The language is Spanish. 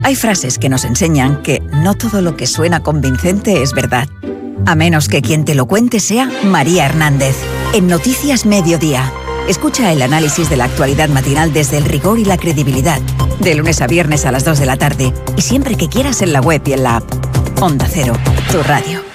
Hay frases que nos enseñan que no todo lo que suena convincente es verdad. A menos que quien te lo cuente sea María Hernández. En Noticias Mediodía. Escucha el análisis de la actualidad matinal desde el rigor y la credibilidad. De lunes a viernes a las 2 de la tarde. Y siempre que quieras en la web y en la app. Onda Cero, tu radio.